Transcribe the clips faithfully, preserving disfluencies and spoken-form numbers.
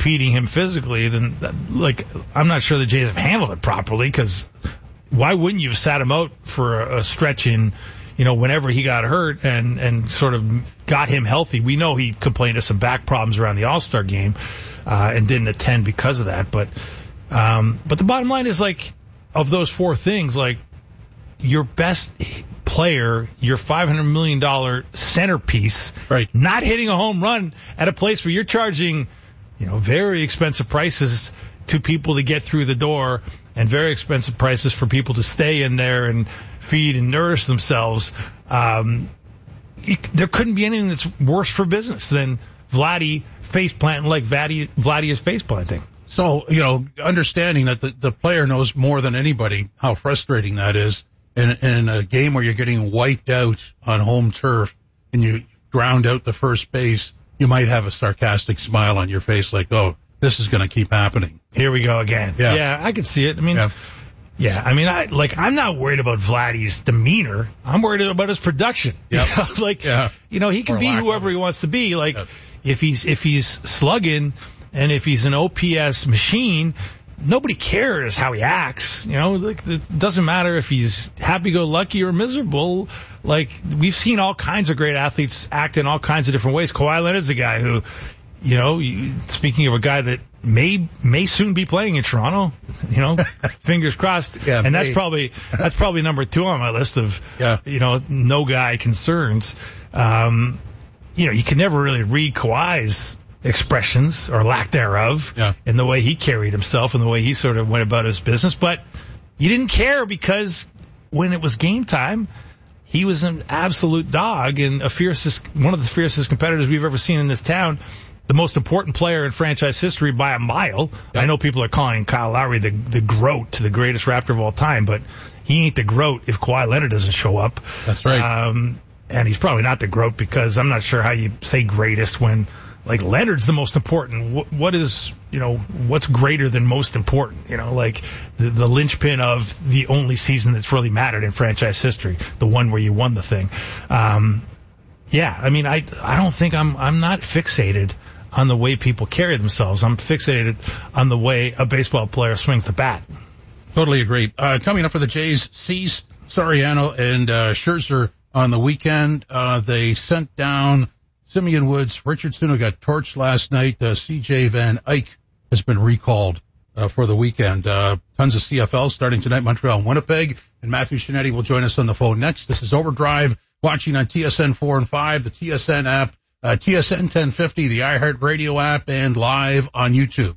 impeding him physically, then, that, like, I'm not sure the Jays have handled it properly, because why wouldn't you have sat him out for a, a stretch in, you know, whenever he got hurt and, and sort of got him healthy? We know he complained of some back problems around the All-Star game, uh, and didn't attend because of that. But, um, but the bottom line is, like, of those four things, like, your best player, your five hundred million dollars centerpiece, right, not hitting a home run at a place where you're charging, you know, very expensive prices to people to get through the door and very expensive prices for people to stay in there and feed and nourish themselves. Um, you, there couldn't be anything that's worse for business than Vladdy face planting like Vladdy, Vladdy is face planting. So, you know, understanding that the, the player knows more than anybody how frustrating that is. In, in a game where you're getting wiped out on home turf and you ground out the first base, you might have a sarcastic smile on your face like, oh, this is going to keep happening. Here we go again. Yeah, yeah I can see it. I mean, yeah. yeah, I mean, I like, I'm not worried about Vladdy's demeanor. I'm worried about his production. Yep. like, yeah. you know, he can or be whoever he wants to be. Like, yep. if he's, if he's slugging and if he's an O P S machine, nobody cares how he acts. You know, like, it doesn't matter if he's happy-go-lucky or miserable. Like, we've seen all kinds of great athletes act in all kinds of different ways. Kawhi Leonard's a guy who, you know, you, speaking of a guy that may may soon be playing in Toronto, you know, fingers crossed. Yeah, and may. that's probably that's probably number two on my list of, yeah. you know, no guy concerns. Um, you know, you can never really read Kawhi's expressions or lack thereof yeah. in the way he carried himself and the way he sort of went about his business. But you didn't care because when it was game time, he was an absolute dog and a fiercest, one of the fiercest competitors we've ever seen in this town. The most important player in franchise history by a mile. Yeah. I know people are calling Kyle Lowry the, the GROAT, the greatest Raptor of all time, but he ain't the GROAT if Kawhi Leonard doesn't show up. That's right. Um, and he's probably not the GROAT because I'm not sure how you say greatest when, like, Leonard's the most important. What, what is, you know, what's greater than most important? You know, like the, the linchpin of the only season that's really mattered in franchise history, the one where you won the thing. Um, yeah, I mean, I, I don't think I'm, I'm not fixated on the way people carry themselves. I'm fixated on the way a baseball player swings the bat. Totally agree. Uh, coming up for the Jays, Cease, Soriano, and, uh, Scherzer on the weekend. Uh, they sent down Simeon Woods, Richardson, who got torched last night. Uh, C J Van Eyck has been recalled uh, for the weekend. Uh, tons of C F L starting tonight, Montreal and Winnipeg. And Matthew Shinetti will join us on the phone next. This is Overdrive, watching on T S N four and five, the T S N app, uh, T S N ten fifty, the iHeartRadio app, and live on YouTube.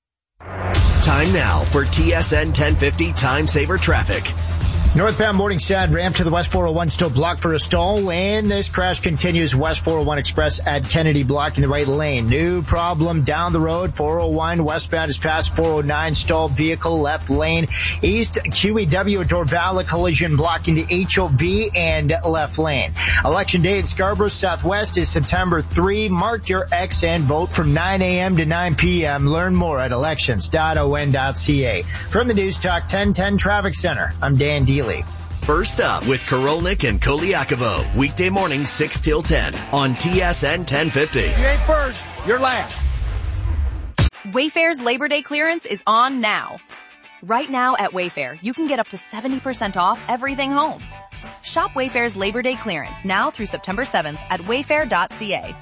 Time now for T S N ten fifty Time Saver Traffic. Northbound Morningside ramp to the West four oh one still blocked for a stall, and this crash continues west four oh one Express at Kennedy blocking the right lane. New problem down the road, four oh one westbound is past four oh nine, stalled vehicle left lane. East Q E W at Dorval, a collision blocking the H O V and left lane. Election day in Scarborough Southwest is September third. Mark your X and vote from nine a.m. to nine p.m. Learn more at elections dot o n dot c a. From the News Talk ten ten Traffic Center, I'm Dan Dealey. First up with Korolnik and Koliakovo, weekday morning six till ten on T S N ten fifty. You ain't first, you're last. Wayfair's Labor Day clearance is on now. Right now at Wayfair, you can get up to seventy percent off everything home. Shop Wayfair's Labor Day clearance now through September seventh at wayfair dot c a.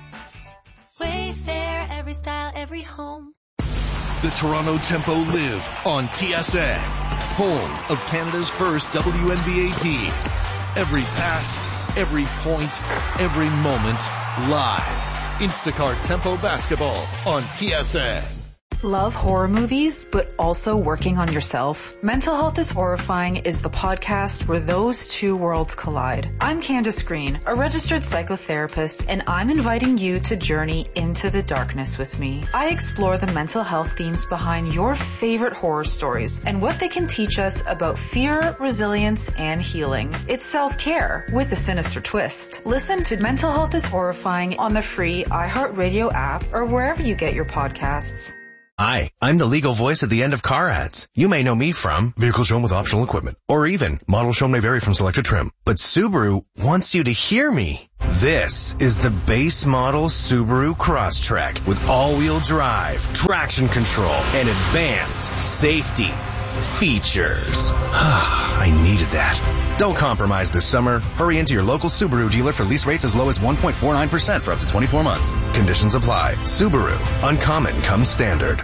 Wayfair, every style, every home. The Toronto Tempo live on T S N, home of Canada's first W N B A team. Every pass, every point, every moment, live. Instacart Tempo Basketball on T S N. Love horror movies, but also working on yourself? Mental Health is Horrifying is the podcast where those two worlds collide. I'm Candace Green, a registered psychotherapist, and I'm inviting you to journey into the darkness with me. I explore the mental health themes behind your favorite horror stories and what they can teach us about fear, resilience, and healing. It's self-care with a sinister twist. Listen to Mental Health is Horrifying on the free iHeartRadio app or wherever you get your podcasts. Hi, I'm the legal voice at the end of car ads. You may know me from vehicles shown with optional equipment, or even models shown may vary from selected trim. But Subaru wants you to hear me. This is the base model Subaru Crosstrek with all-wheel drive, traction control, and advanced safety features. I needed that. Don't compromise this summer. Hurry into your local Subaru dealer for lease rates as low as one point four nine percent for up to twenty-four months. Conditions apply. Subaru. Uncommon comes standard.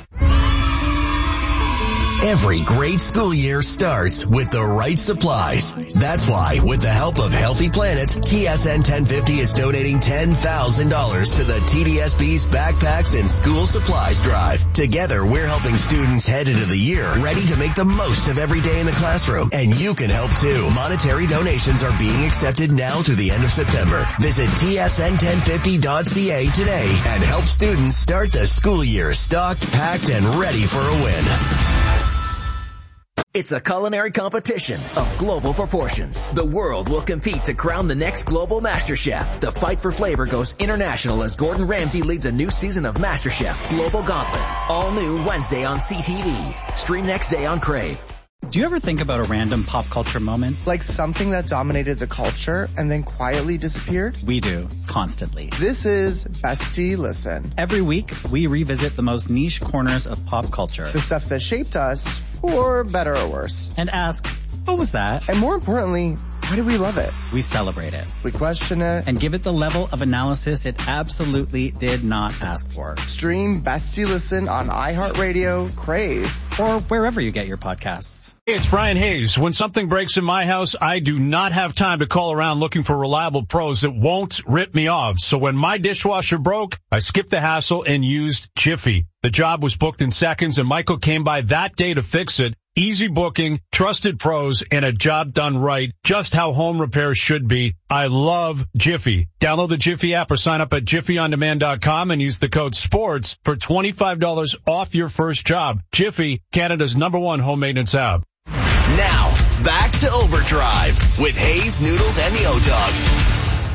Every great school year starts with the right supplies. That's why, with the help of Healthy Planet, T S N ten fifty is donating ten thousand dollars to the T D S B's Backpacks and School Supplies Drive. Together, we're helping students head into the year ready to make the most of every day in the classroom. And you can help too. Monetary donations are being accepted now through the end of September. Visit T S N ten fifty dot C A today and help students start the school year stocked, packed, and ready for a win. It's a culinary competition of global proportions. The world will compete to crown the next global MasterChef. The fight for flavor goes international as Gordon Ramsay leads a new season of MasterChef Global Gauntlet. All new Wednesday on C T V. Stream next day on Crave. Do you ever think about a random pop culture moment? Like something that dominated the culture and then quietly disappeared? We do, constantly. This is Bestie Listen. Every week, we revisit the most niche corners of pop culture. The stuff that shaped us, for better or worse. And ask, what was that? And more importantly, why do we love it? We celebrate it. We question it. And give it the level of analysis it absolutely did not ask for. Stream Bestie Listen on iHeartRadio, Crave, or wherever you get your podcasts. Hey, it's Brian Hayes. When something breaks in my house, I do not have time to call around looking for reliable pros that won't rip me off. So when my dishwasher broke, I skipped the hassle and used Jiffy. The job was booked in seconds, and Michael came by that day to fix it. Easy booking, trusted pros, and a job done right. Just how home repairs should be. I love Jiffy. Download the Jiffy app or sign up at jiffy on demand dot com and use the code SPORTS for twenty-five dollars off your first job. Jiffy, Canada's number one home maintenance app. Now, back to Overdrive with Hayes, Noodles, and the O-Dog.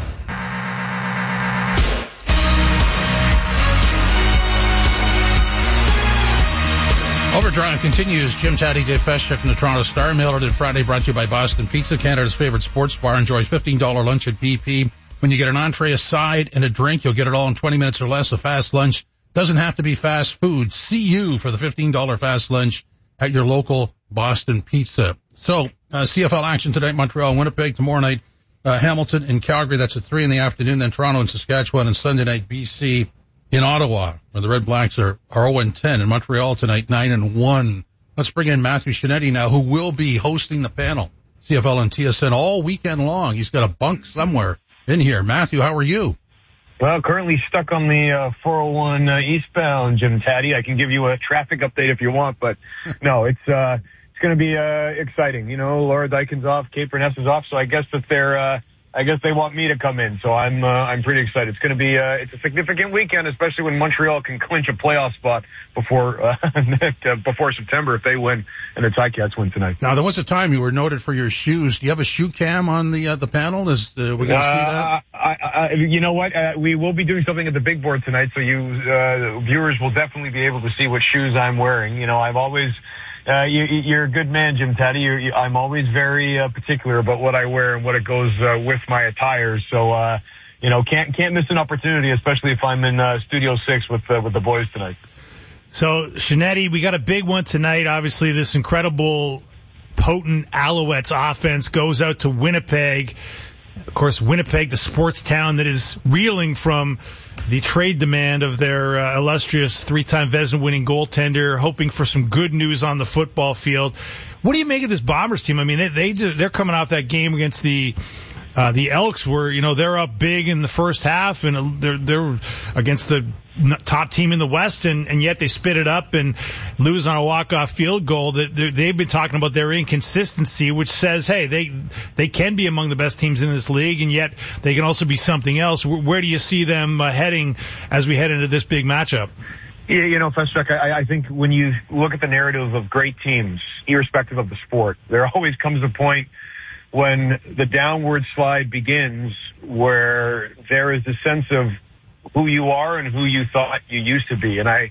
Overdrive continues. Jim Taddy, Dave Feschuk from the Toronto Star. Mailed in Friday, brought to you by Boston Pizza, Canada's favorite sports bar. Enjoy fifteen dollars lunch at B P. When you get an entree, a side, and a drink, you'll get it all in twenty minutes or less. A fast lunch doesn't have to be fast food. See you for the fifteen dollars fast lunch at your local Boston Pizza. So, uh, C F L action tonight, Montreal, Winnipeg. Tomorrow night, uh, Hamilton and Calgary. That's at three in the afternoon. Then Toronto and Saskatchewan. And Sunday night, B C in Ottawa, where the Red Blacks are, are oh and ten. In Montreal tonight, nine and one. Let's bring in Matthew Shinetti now, who will be hosting the panel, C F L and T S N, all weekend long. He's got a bunk somewhere in here. Matthew, how are you? Well, currently stuck on the uh, four oh one uh, eastbound, Jim Taddy. I can give you a traffic update if you want, but no, it's uh, it's going to be uh, exciting. You know, Laura Dyken's off, Kate Burness is off, so I guess that they're uh, I guess they want me to come in, so I'm uh, I'm pretty excited. It's going to be uh, it's a significant weekend, especially when Montreal can clinch a playoff spot before uh, before September if they win and the Ticats win tonight. Now, there was a time you were noted for your shoes. Do you have a shoe cam on the uh, the panel? Is uh, we going to see that? I, I, you know what? Uh, we will be doing something at the big board tonight, so you uh, viewers will definitely be able to see what shoes I'm wearing. You know, I've always. Uh, you, you're a good man, Jim Taddy. You're, you, I'm always very uh, particular about what I wear and what it goes uh, with my attire. So, uh, you know, can't can't miss an opportunity, especially if I'm in uh, Studio Six with uh, with the boys tonight. So, Shinetti, we got a big one tonight. Obviously, this incredible, potent Alouettes offense goes out to Winnipeg. Of course, Winnipeg, the sports town that is reeling from the trade demand of their uh, illustrious three-time Vezina-winning goaltender, hoping for some good news on the football field. What do you make of this Bombers team? I mean, they, they they're coming off that game against the uh, the Elks, where you know they're up big in the first half, and they're they're against the top team in the West, and, and yet they spit it up and lose on a walk-off field goal. That they've been talking about their inconsistency, which says, hey, they they can be among the best teams in this league, and yet they can also be something else. Where, where do you see them uh, heading as we head into this big matchup? Yeah, you know, Feschuk, I, I think when you look at the narrative of great teams, irrespective of the sport, there always comes a point when the downward slide begins where there is a sense of who you are and who you thought you used to be. And I,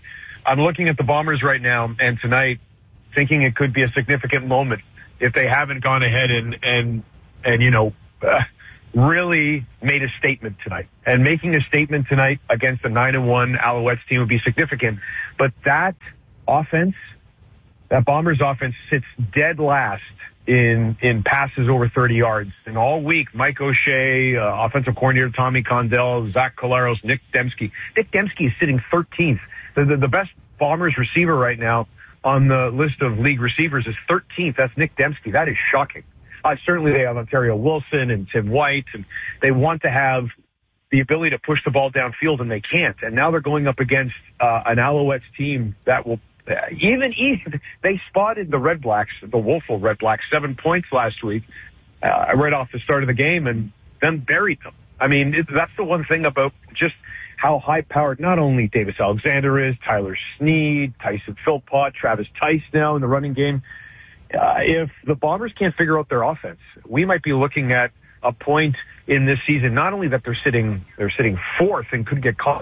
I'm looking at the Bombers right now, and tonight, thinking it could be a significant moment if they haven't gone ahead and, and, and you know, uh, really made a statement tonight. And making a statement tonight against the nine and one Alouettes team would be significant. But that offense, that Bombers offense sits dead last in, in passes over thirty yards. And all week, Mike O'Shea, uh, offensive coordinator Tommy Condell, Zach Collaros, Nick Dembski. Nick Dembski is sitting thirteenth. The, the, the best Bombers receiver right now on the list of league receivers is thirteenth. That's Nick Dembski. That is shocking. Uh, certainly they have Ontario Wilson and Tim White, and they want to have the ability to push the ball downfield, and they can't. And now they're going up against uh, an Alouettes team that will uh, even, even they spotted the Red Blacks, the woeful Red Blacks, seven points last week uh, right off the start of the game, and then buried them. I mean, it, that's the one thing about just how high-powered not only Davis Alexander is, Tyler Snead, Tyson Philpott, Travis Tice now in the running game. Uh, if the Bombers can't figure out their offense, we might be looking at a point in this season, not only that they're sitting, they're sitting fourth and could get caught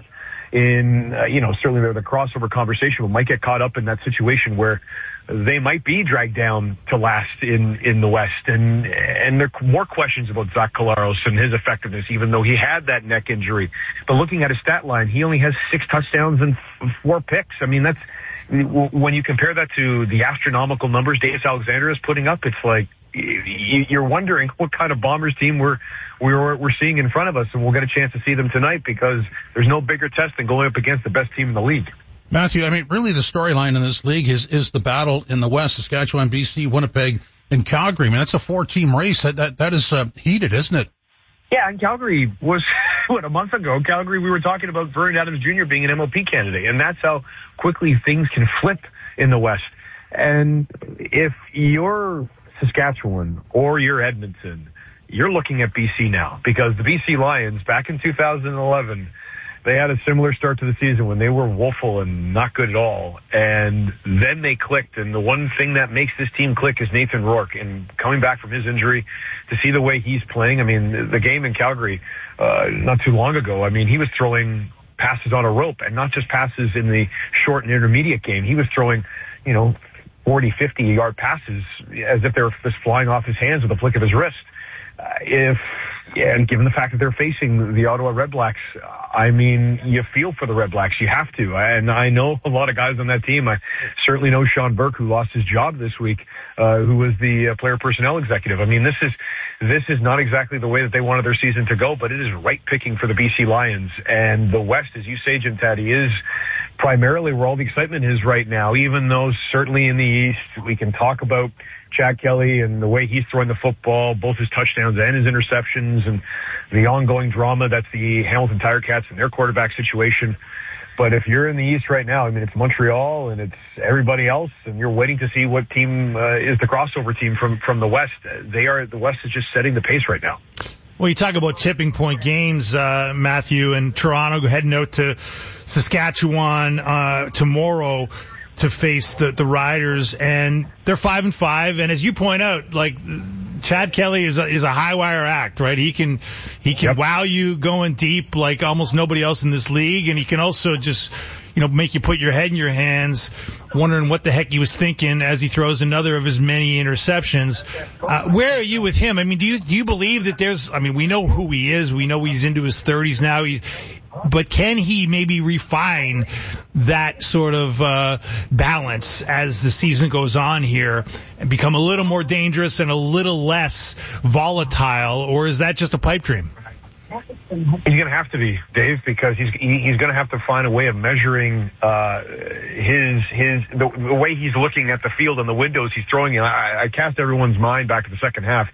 in, uh, you know, certainly they're the crossover conversation, but might get caught up in that situation where they might be dragged down to last in, in the West. And, and there are more questions about Zach Collaros and his effectiveness, even though he had that neck injury. But looking at his stat line, he only has six touchdowns and f- four picks. I mean, that's, when you compare that to the astronomical numbers Davis Alexander is putting up, it's like you're wondering what kind of Bombers team we're we're we're seeing in front of us, and we'll get a chance to see them tonight because there's no bigger test than going up against the best team in the league. Matthew, I mean, really the storyline in this league is is the battle in the West: Saskatchewan, B C, Winnipeg, and Calgary. I mean, that's a four-team race. That that that is uh, heated, isn't it? Yeah, and Calgary was, what, a month ago, Calgary, we were talking about Vernon Adams Junior being an M L P candidate, and that's how quickly things can flip in the West. And if you're Saskatchewan or you're Edmonton, you're looking at B C now, because the B C Lions, back in two thousand eleven, they had a similar start to the season when they were woeful and not good at all. And then they clicked. And the one thing that makes this team click is Nathan Rourke. And coming back from his injury, to see the way he's playing, I mean, the game in Calgary, uh, not too long ago, I mean, he was throwing passes on a rope, and not just passes in the short and intermediate game. He was throwing, you know, forty, fifty yard passes as if they were just flying off his hands with a flick of his wrist. Uh, if, yeah, and given the fact that they're facing the Ottawa Red Blacks, I mean, you feel for the Red Blacks. You have to. And I know a lot of guys on that team. I certainly know Sean Burke, who lost his job this week, uh, who was the uh, player personnel executive. I mean, this is, this is not exactly the way that they wanted their season to go, but it is right picking for the B C Lions. And the West, as you say, Jim Taddy, is primarily where all the excitement is right now, even though certainly in the East, we can talk about Chad Kelly and the way he's throwing the football, both his touchdowns and his interceptions, and the ongoing drama that's the Hamilton Tiger Cats and their quarterback situation. But if you're in the East right now, I mean, it's Montreal and it's everybody else, and you're waiting to see what team uh, is the crossover team from, from the West. They are, the West is just setting the pace right now. Well, you talk about tipping point games, uh, Matthew, and Toronto heading out to Saskatchewan uh, tomorrow to face the, the Riders, and they're five and five. And as you point out, like, Chad Kelly is a, is a high wire act, right? He can, he can yep. wow you going deep like almost nobody else in this league. And he can also just, you know, make you put your head in your hands wondering what the heck he was thinking as he throws another of his many interceptions. Uh, where are you with him? I mean, do you, do you believe that there's, I mean, we know who he is. We know he's into his thirties now. He, But can he maybe refine that sort of uh, balance as the season goes on here and become a little more dangerous and a little less volatile, or is that just a pipe dream? He's going to have to be, Dave, because he's he's going to have to find a way of measuring uh, his his the, the way he's looking at the field and the windows he's throwing in. I, I cast everyone's mind back to the second half.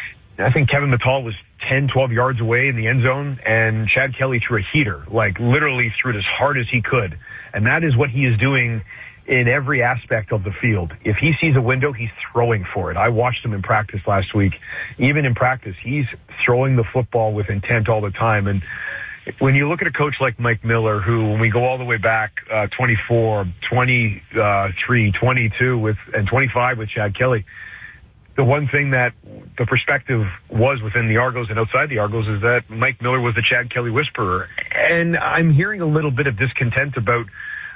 I think Kevin Mittal was ten, twelve yards away in the end zone, and Chad Kelly threw a heater, like literally threw it as hard as he could. And that is what he is doing in every aspect of the field. If he sees a window, he's throwing for it. I watched him in practice last week. Even in practice, he's throwing the football with intent all the time. And when you look at a coach like Mike Miller, who, when we go all the way back, uh, twenty-four, twenty-three, twenty-two with, and twenty-five with Chad Kelly, the one thing that the perspective was within the Argos and outside the Argos is that Mike Miller was the Chad Kelly whisperer. And I'm hearing a little bit of discontent about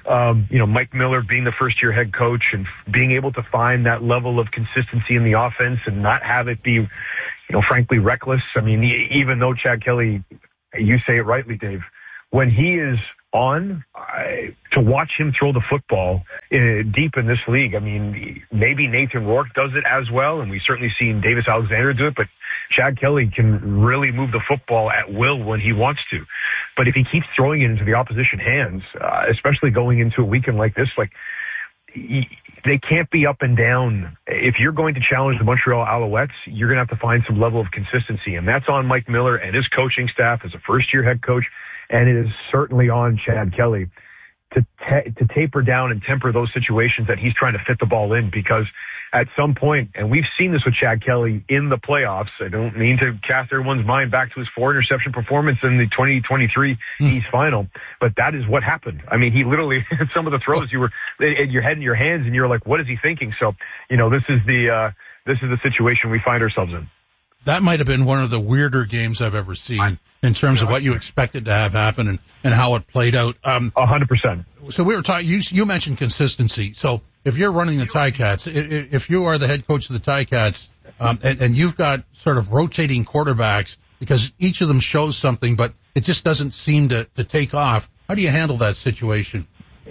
um, you know, Mike Miller being the first year head coach and being able to find that level of consistency in the offense and not have it be, you know, frankly reckless. I mean, even though Chad Kelly, you say it rightly, Dave, when he is on, I, to watch him throw the football uh, deep in this league. I mean, maybe Nathan Rourke does it as well, and we've certainly seen Davis Alexander do it, but Chad Kelly can really move the football at will when he wants to. But if he keeps throwing it into the opposition hands, uh, especially going into a weekend like this, like, he, they can't be up and down. If you're going to challenge the Montreal Alouettes, you're going to have to find some level of consistency, and that's on Mike Miller and his coaching staff as a first-year head coach. And it is certainly on Chad Kelly to ta- to taper down and temper those situations that he's trying to fit the ball in, because at some point, and we've seen this with Chad Kelly in the playoffs, I don't mean to cast everyone's mind back to his four interception performance in the twenty twenty-three mm. East Final, but that is what happened. I mean, he literally, some of the throws, you were in your head in your hands and you're like, what is he thinking? So, you know, this is the, uh, this is the situation we find ourselves in. That might have been one of the weirder games I've ever seen in terms of what you expected to have happen and, and how it played out. Um, A hundred percent. So we were talking, you, you mentioned consistency. So if you're running the Ticats, if you are the head coach of the Ticats, um, and, and you've got sort of rotating quarterbacks because each of them shows something, but it just doesn't seem to, to take off. How do you handle that situation?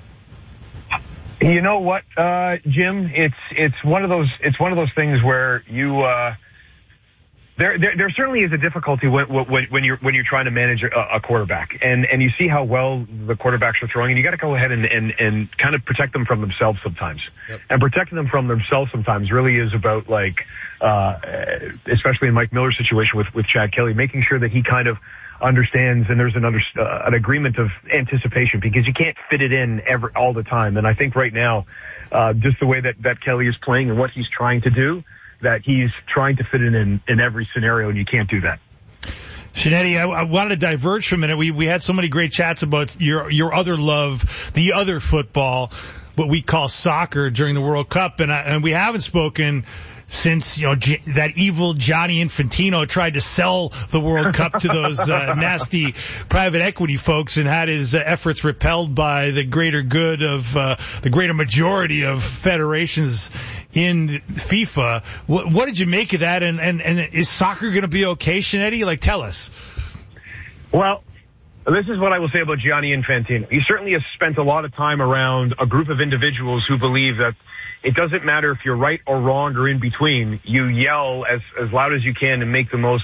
You know what, uh, Jim? It's, it's one of those, it's one of those things where you, uh, There, there, there certainly is a difficulty when, when, when you're when you're trying to manage a, a quarterback, and and you see how well the quarterbacks are throwing, and you got to go ahead and, and and kind of protect them from themselves sometimes. Yep. And protecting them from themselves sometimes really is about, like, uh, especially in Mike Miller's situation with with Chad Kelly, making sure that he kind of understands and there's an under, uh, an agreement of anticipation, because you can't fit it in ever all the time. And I think right now, uh, just the way that that Kelly is playing and what he's trying to do, that he's trying to fit it in in every scenario, and you can't do that. Shanetti, I, I wanted to diverge for a minute. We we had so many great chats about your your other love, the other football, what we call soccer during the World Cup, and I, and we haven't spoken since, you know, J- that evil Gianni Infantino tried to sell the World Cup to those uh, nasty private equity folks and had his uh, efforts repelled by the greater good of uh, the greater majority of federations in FIFA. What, what did you make of that? And, and, and is soccer going to be okay, Shanetti? Like, tell us. Well, this is what I will say about Gianni Infantino. He certainly has spent a lot of time around a group of individuals who believe that it doesn't matter if you're right or wrong or in between. You yell as, as loud as you can and make the most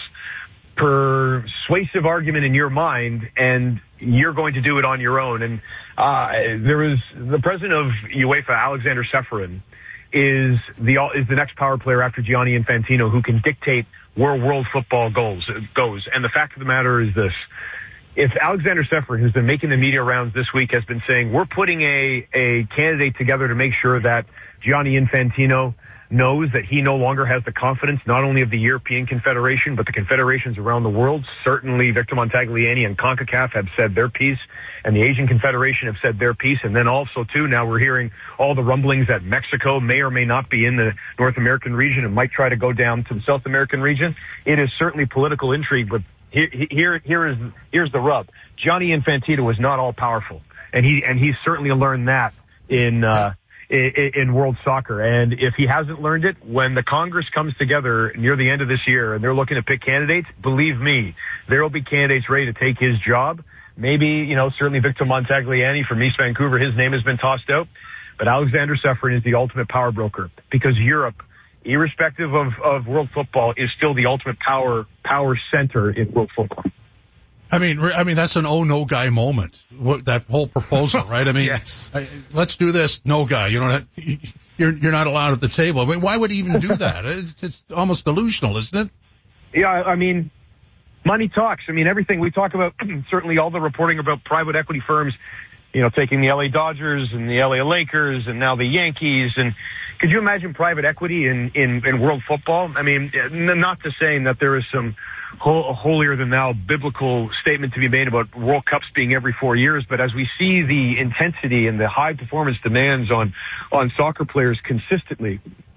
persuasive argument in your mind, and you're going to do it on your own. And uh, there was the president of UEFA, Alexander Seferin, is the is the next power player after Gianni Infantino who can dictate where world football goes. goes. And the fact of the matter is this. If Alexander Seferin, who's been making the media rounds this week, has been saying, we're putting a, a candidate together to make sure that Gianni Infantino knows that he no longer has the confidence not only of the European Confederation, but the confederations around the world. Certainly Victor Montagliani and CONCACAF have said their piece, and the Asian Confederation have said their piece. And then also, too, now we're hearing all the rumblings that Mexico may or may not be in the North American region and might try to go down to the South American region. It is certainly political intrigue, but here, here, here is, here's the rub. Gianni Infantino is not all powerful, and he, and he's certainly learned that in, uh, in, in world soccer. And if he hasn't learned it, when the Congress comes together near the end of this year and they're looking to pick candidates, believe me, there will be candidates ready to take his job. Maybe, you know, certainly Victor Montagliani from East Vancouver, his name has been tossed out, but Alexander Seferin is the ultimate power broker, because Europe, irrespective of, of world football, is still the ultimate power power center in world football. I mean, I mean that's an oh no guy moment. That whole proposal, right? I mean, yes. I, let's do this, no guy. You don't. Have, you're you're not allowed at the table. I mean, why would he even do that? It's, it's almost delusional, isn't it? Yeah, I mean, money talks. I mean, everything we talk about. Certainly, all the reporting about private equity firms, you know, taking the L A Dodgers and the L A Lakers and now the Yankees. And could you imagine private equity in, in, in world football? I mean, not to say that there is some holier than thou biblical statement to be made about World Cups being every four years, but as we see the intensity and the high performance demands on, on soccer players consistently,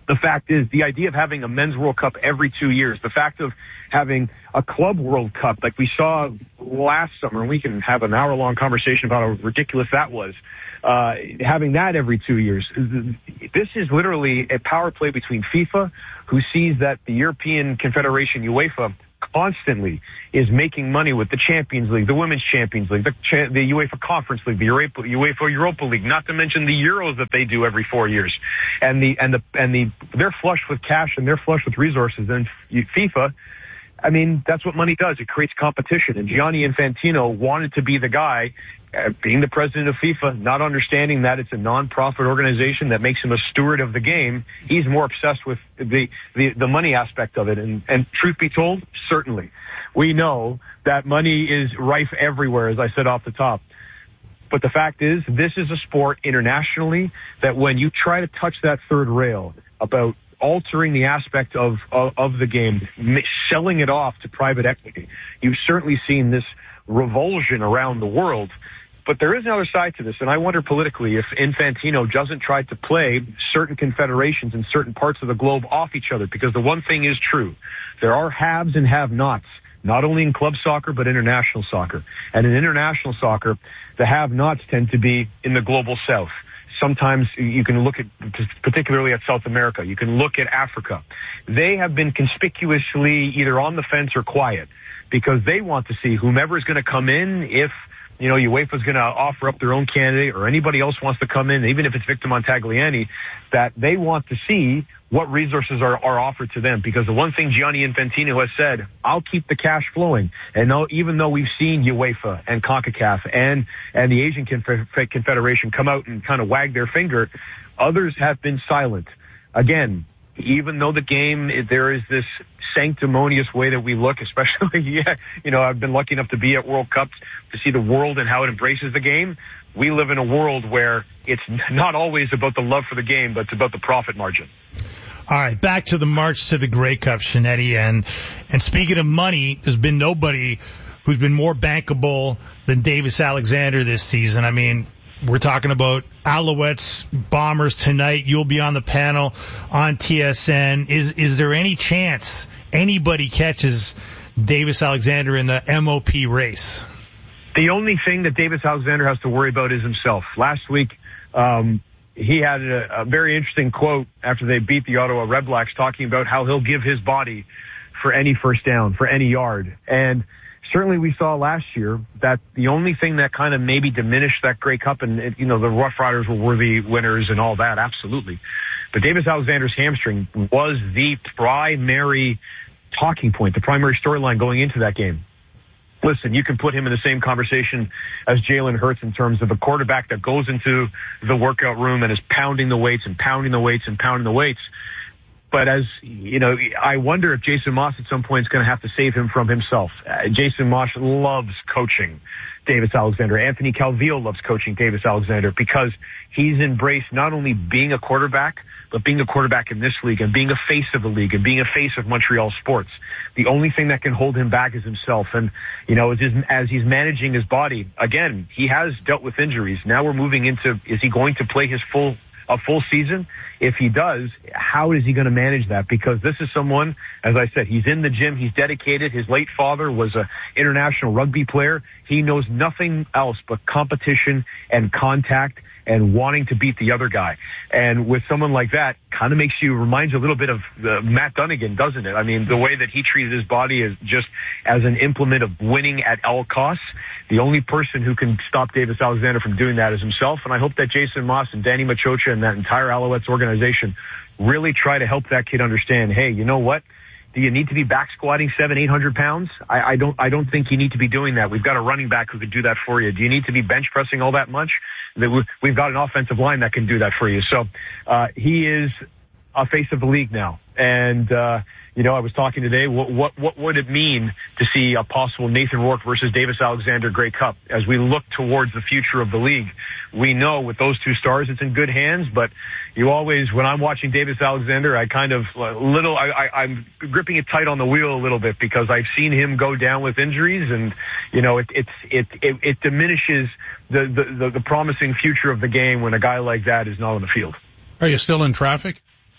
The fact is, the idea of having a men's World Cup every two years, the fact of having a club World Cup like we saw last summer, and we can have an hour-long conversation about how ridiculous that was, uh, having that every two years. This is literally a power play between FIFA, who sees that the European Confederation, UEFA, constantly is making money with the Champions League, the Women's Champions League, the, cha- the UEFA Conference League, the Europa, UEFA Europa League, not to mention the Euros that they do every four years. And the, and the, and the, they're flush with cash and they're flush with resources. And FIFA, I mean, that's what money does. It creates competition. And Gianni Infantino wanted to be the guy, uh, being the president of FIFA, not understanding that it's a non-profit organization that makes him a steward of the game. He's more obsessed with the, the, the money aspect of it. And, and truth be told, certainly, we know that money is rife everywhere, as I said off the top. But the fact is, this is a sport internationally that when you try to touch that third rail about altering the aspect of, of, of the game, selling it off to private equity, you've certainly seen this revulsion around the world. But there is another side to this, and I wonder politically if Infantino doesn't try to play certain confederations in certain parts of the globe off each other, because the one thing is true. There are haves and have-nots, not only in club soccer, but international soccer. And in international soccer, the have-nots tend to be in the global south. Sometimes you can look at, particularly at South America, you can look at Africa. They have been conspicuously either on the fence or quiet because they want to see whomever is going to come in, if, you know, UEFA is going to offer up their own candidate or anybody else wants to come in, even if it's Victor Montagliani, that they want to see what resources are, are offered to them. Because the one thing Gianni Infantino has said, I'll keep the cash flowing. And no, even though we've seen UEFA and CONCACAF and, and the Asian Confederation come out and kind of wag their finger, others have been silent. Again, even though the game, there is this sanctimonious way that we look, especially, yeah, you know, I've been lucky enough to be at World Cups to see the world and how it embraces the game. We live in a world where it's not always about the love for the game, but it's about the profit margin. All right, back to the march to the Grey Cup, Shinetti. And, and speaking of money, there's been nobody who's been more bankable than Davis Alexander this season. I mean, we're talking about Alouettes, Bombers tonight. You'll be on the panel on T S N. Is is there any chance anybody catches Davis Alexander in the M O P race? The only thing that Davis Alexander has to worry about is himself. Last week, um, he had a, a very interesting quote after they beat the Ottawa Redblacks, talking about how he'll give his body for any first down, for any yard. And certainly we saw last year that the only thing that kind of maybe diminished that Grey Cup, and, you know, the Rough Riders were worthy winners and all that, absolutely. But Davis Alexander's hamstring was the primary talking point, the primary storyline going into that game. Listen, you can put him in the same conversation as Jalen Hurts in terms of a quarterback that goes into the workout room and is pounding the weights and pounding the weights and pounding the weights. But as, you know, I wonder if Jason Moss at some point is going to have to save him from himself. Uh, Jason Moss loves coaching Davis Alexander. Anthony Calvillo loves coaching Davis Alexander because he's embraced not only being a quarterback, but being a quarterback in this league and being a face of the league and being a face of Montreal sports. The only thing that can hold him back is himself. And, you know, as, as he's managing his body, again, he has dealt with injuries. Now we're moving into, is he going to play his full a full season? If he does, how is he going to manage that? Because this is someone, as I said, he's in the gym, he's dedicated. His late father was an international rugby player. He knows nothing else but competition and contact and wanting to beat the other guy. And with someone like that, kind of makes you, reminds you a little bit of uh, Matt Dunnigan, doesn't it? I mean, the way that he treated his body is just as an implement of winning at all costs. The only person who can stop Davis Alexander from doing that is himself. And I hope that Jason Moss and Danny Machocha and that entire Alouettes organization really try to help that kid understand, hey, you know what? Do you need to be back squatting seven, eight hundred pounds? I, I don't, I don't think you need to be doing that. We've got a running back who could do that for you. Do you need to be bench pressing all that much? We've got an offensive line that can do that for you. So, uh, he is a face of the league now. And, uh, you know, I was talking today, what, what, what would it mean to see a possible Nathan Rourke versus Davis Alexander Grey Cup? As we look towards the future of the league, we know with those two stars, it's in good hands, but you always, when I'm watching Davis Alexander, I kind of uh, little, I, I, I'm gripping it tight on the wheel a little bit because I've seen him go down with injuries and, you know, it, it's, it, it, it diminishes the, the, the, the promising future of the game when a guy like that is not on the field. Are you still in traffic?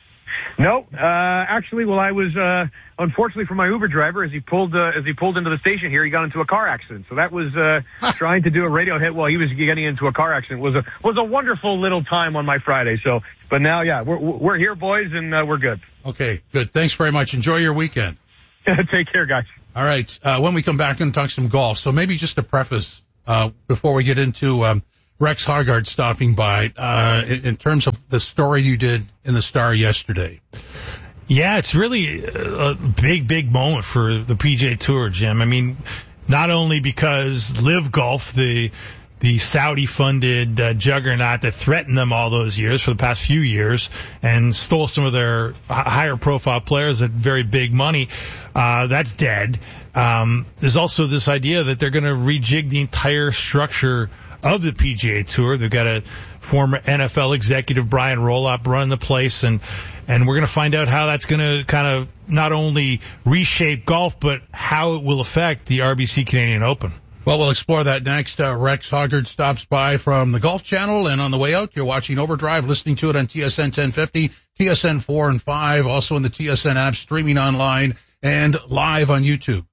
No, uh, actually, well, I was, uh, unfortunately for my Uber driver, as he pulled, uh, as he pulled into the station here, he got into a car accident. So that was, uh, trying to do a radio hit while he was getting into a car accident was a, was a wonderful little time on my Friday. So, but now, yeah, we're, we're here, boys, and, uh, we're good. Okay, good. Thanks very much. Enjoy your weekend. Take care, guys. All right. Uh, when we come back and talk some golf. So maybe just to preface, uh, before we get into, um, Rex Hoggard stopping by, uh, in, in terms of the story you did in the Star yesterday. Yeah, it's really a big, big moment for the P G A Tour, Jim. I mean, not only because Live Golf, the the Saudi-funded uh, juggernaut that threatened them all those years for the past few years and stole some of their higher-profile players at very big money, uh, that's dead. Um, there's also this idea that they're going to rejig the entire structure of the P G A Tour. They've got a former N F L executive, Brian Roloff, running the place, and and we're going to find out how that's going to kind of not only reshape golf, but how it will affect the R B C Canadian Open. Well, we'll explore that next. Uh, Rex Hoggard stops by from the Golf Channel, and on the way out, you're watching Overdrive, listening to it on T S N ten fifty, T S N four and five, also in the T S N app, streaming online, and live on YouTube.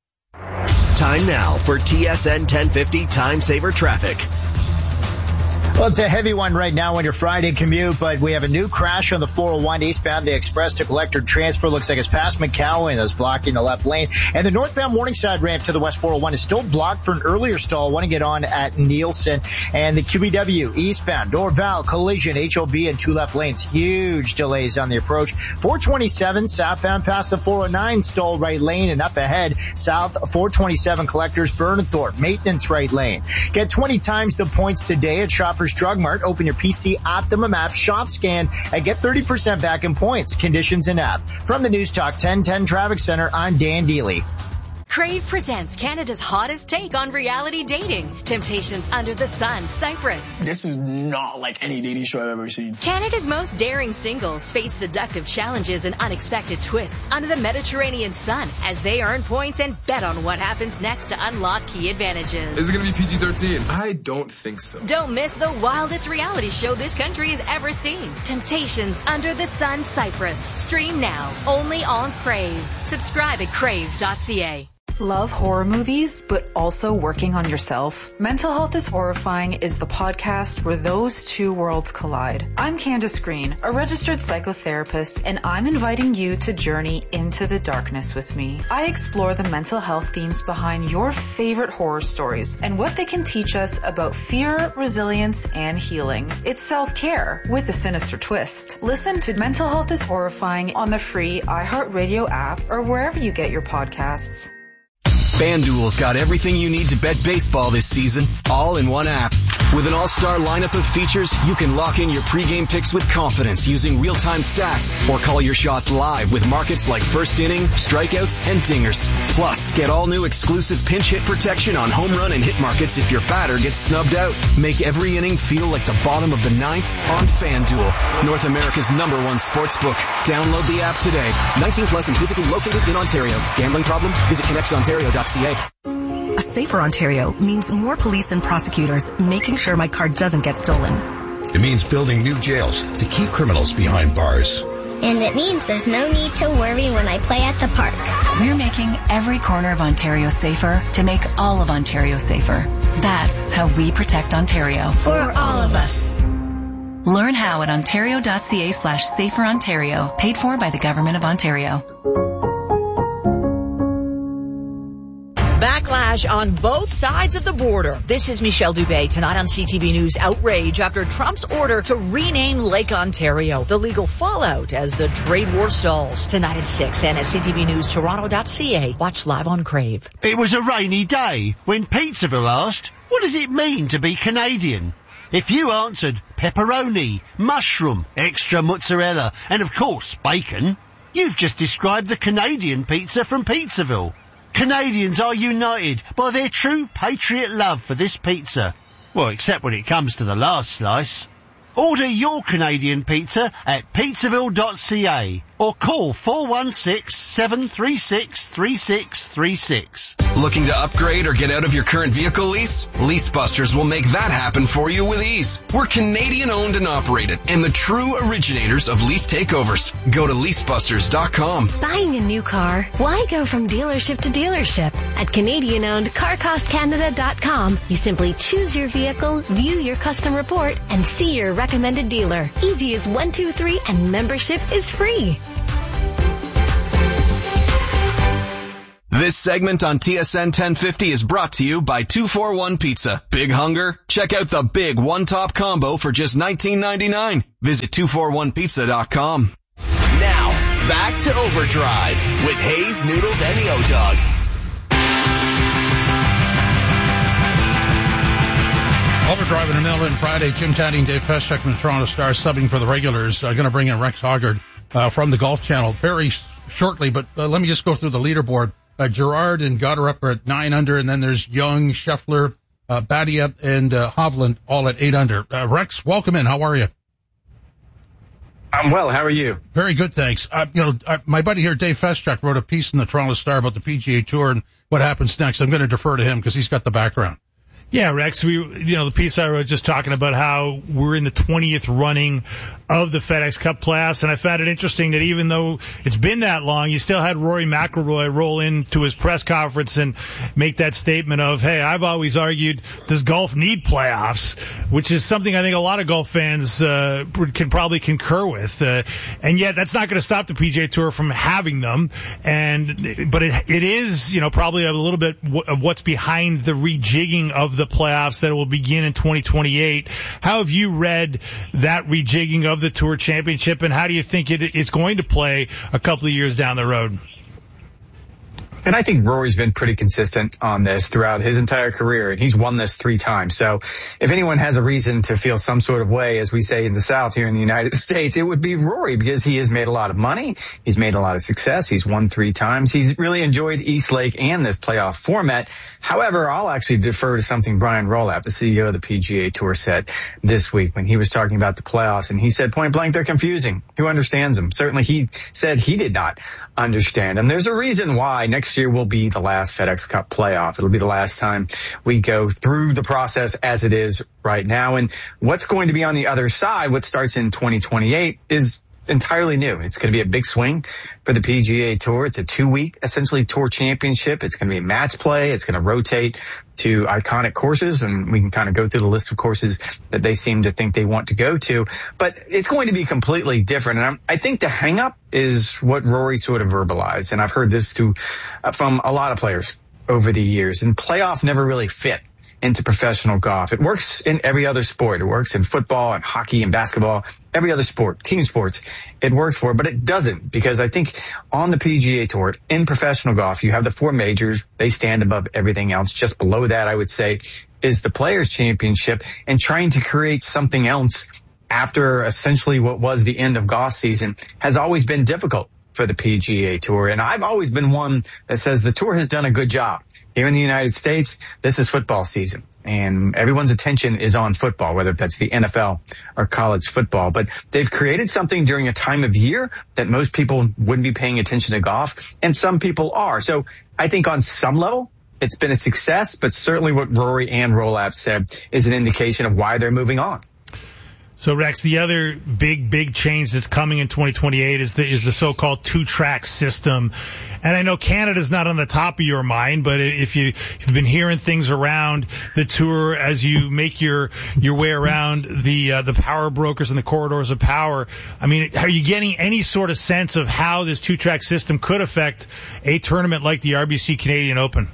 Time now for T S N ten fifty Time Saver Traffic. Well, it's a heavy one right now on your Friday commute, but we have a new crash on the four oh one eastbound. The express to collector transfer looks like it's past McCowan. That's blocking the left lane. And the northbound Morningside ramp to the west four oh one is still blocked for an earlier stall. Want to get on at Nielsen. And the Q B W eastbound Dorval collision, H O V and two left lanes. Huge delays on the approach. four twenty-seven southbound past the four oh nine stall right lane, and up ahead south four twenty-seven collectors Burnethorpe maintenance right lane. Get twenty times the points today at Shoppers Drug Mart. Open your P C Optimum app, shop scan, and get thirty percent back in points. Conditions in app. From the News Talk ten ten Traffic Center, I'm Dan Deely. Crave presents Canada's hottest take on reality dating. Temptations Under the Sun, Cyprus. This is not like any dating show I've ever seen. Canada's most daring singles face seductive challenges and unexpected twists under the Mediterranean sun as they earn points and bet on what happens next to unlock key advantages. Is it going to be P G thirteen? I don't think so. Don't miss the wildest reality show this country has ever seen. Temptations Under the Sun, Cyprus. Stream now, only on Crave. Subscribe at crave dot c a. Love horror movies, but also working on yourself? Mental Health is Horrifying is the podcast where those two worlds collide. I'm Candace Green, a registered psychotherapist, and I'm inviting you to journey into the darkness with me. I explore the mental health themes behind your favorite horror stories and what they can teach us about fear, resilience, and healing. It's self-care with a sinister twist. Listen to Mental Health is Horrifying on the free iHeartRadio app or wherever you get your podcasts. FanDuel's got everything you need to bet baseball this season, all in one app. With an all-star lineup of features, you can lock in your pregame picks with confidence using real-time stats or call your shots live with markets like first inning, strikeouts, and dingers. Plus, get all new exclusive pinch hit protection on home run and hit markets if your batter gets snubbed out. Make every inning feel like the bottom of the ninth on FanDuel, North America's number one sportsbook. Download the app today. nineteen plus and physically located in Ontario. Gambling problem? Visit connects ontario dot c a. A safer Ontario means more police and prosecutors making sure my car doesn't get stolen. It means building new jails to keep criminals behind bars. And it means there's no need to worry when I play at the park. We're making every corner of Ontario safer to make all of Ontario safer. That's how we protect Ontario. For all of us. Learn how at ontario dot c a slash safer Ontario. Paid for by the Government of Ontario. Backlash on both sides of the border. This is Michelle Dubé. Tonight on C T V News, outrage after Trump's order to rename Lake Ontario. The legal fallout as the trade war stalls. Tonight at six and at C T V News Toronto dot c a. Watch live on Crave. It was a rainy day when Pizzaville asked, what does it mean to be Canadian? If you answered pepperoni, mushroom, extra mozzarella, and of course bacon, you've just described the Canadian pizza from Pizzaville. Canadians are united by their true patriot love for this pizza. Well, except when it comes to the last slice. Order your Canadian pizza at pizzaville dot c a or call four one six, seven three six, three six three six. Looking to upgrade or get out of your current vehicle lease? LeaseBusters will make that happen for you with ease. We're Canadian owned and operated and the true originators of lease takeovers. Go to lease busters dot com. Buying a new car? Why go from dealership to dealership? At Canadian owned car cost canada dot com, you simply choose your vehicle, view your custom report, and see your recommended dealer. Easy as one, two, three, and membership is free. This segment on T S N ten fifty is brought to you by two forty-one Pizza. Big hunger? Check out the big one-top combo for just nineteen ninety-nine. Visit two forty-one pizza dot com. Now, back to Overdrive with Hayes, Noodles, and the O-Dog. Overdrive in the middle of Friday. Jim Taddy and Dave Feschuk from the Toronto Star subbing for the regulars. Uh, going to bring in Rex Hoggard uh, from the Golf Channel very shortly, but uh, let me just go through the leaderboard. Uh, Gerard and Goddard are at nine under, and then there's Young, Scheffler, uh, Badia, and uh, Hovland all at eight under. Uh, Rex, welcome in. How are you? I'm well. How are you? Very good, thanks. Uh, you know, uh, my buddy here, Dave Feschuk, wrote a piece in the Toronto Star about the P G A Tour and what happens next. I'm going to defer to him because he's got the background. Yeah, Rex, we, you know, the piece I wrote just talking about how we're in the twentieth running of the FedEx Cup playoffs, and I found it interesting that even though it's been that long, you still had Rory McIlroy roll into his press conference and make that statement of, hey, I've always argued, does golf need playoffs? Which is something I think a lot of golf fans uh, can probably concur with. Uh, and yet that's not going to stop the P G A Tour from having them. And but it, it is, you know, probably a little bit of what's behind the rejigging of the the playoffs that will begin in twenty twenty-eight. How have you read that rejigging of the Tour Championship, and how do you think it is going to play a couple of years down the road? And I think Rory's been pretty consistent on this throughout his entire career, and he's won this three times. So if anyone has a reason to feel some sort of way, as we say in the South here in the United States, it would be Rory, because he has made a lot of money. He's made a lot of success. He's won three times. He's really enjoyed East Lake and this playoff format. However, I'll actually defer to something Brian Rolapp, the C E O of the P G A Tour, said this week when he was talking about the playoffs. And he said, point blank, they're confusing. Who understands them? Certainly he said he did not understand them. There's a reason why next year will be the last FedEx Cup playoff. It'll be the last time we go through the process as it is right now. And what's going to be on the other side, what starts in twenty twenty-eight, is entirely new. It's going to be a big swing for the P G A Tour. It's a two-week, essentially, Tour Championship. It's going to be match play. It's going to rotate to iconic courses, and we can kind of go through the list of courses that they seem to think they want to go to. But it's going to be completely different. And I'm, I think the hang-up is what Rory sort of verbalized, and I've heard this too uh, from a lot of players over the years. And playoff never really fit into professional golf. It works in every other sport. It works in football and hockey and basketball, every other sport, team sports. It works for, but it doesn't, because I think on the P G A Tour, in professional golf, you have the four majors. They stand above everything else. Just below that, I would say, is the Players Championship, and trying to create something else after essentially what was the end of golf season has always been difficult for the P G A Tour. And I've always been one that says the Tour has done a good job. Here in the United States, this is football season, and everyone's attention is on football, whether that's the N F L or college football. But they've created something during a time of year that most people wouldn't be paying attention to golf, and some people are. So I think on some level, it's been a success, but certainly what Rory and Rolapp said is an indication of why they're moving on. So, Rex, the other big, big change that's coming in twenty twenty-eight is the, is the so-called two-track system. And I know Canada's not on the top of your mind, but if you, if you've been hearing things around the tour as you make your, your way around the, uh, the power brokers and the corridors of power, I mean, are you getting any sort of sense of how this two-track system could affect a tournament like the R B C Canadian Open?